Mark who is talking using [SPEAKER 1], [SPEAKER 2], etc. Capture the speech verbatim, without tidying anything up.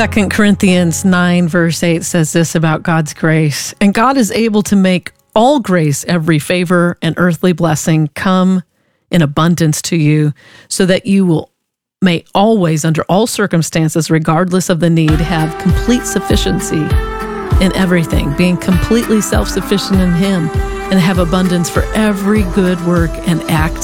[SPEAKER 1] Second Corinthians nine verse eight says this about God's grace. And God is able to make all grace, every favor and earthly blessing come in abundance to you, so that you will may always, under all circumstances, regardless of the need, have complete sufficiency in everything, being completely self-sufficient in Him, and have abundance for every good work and act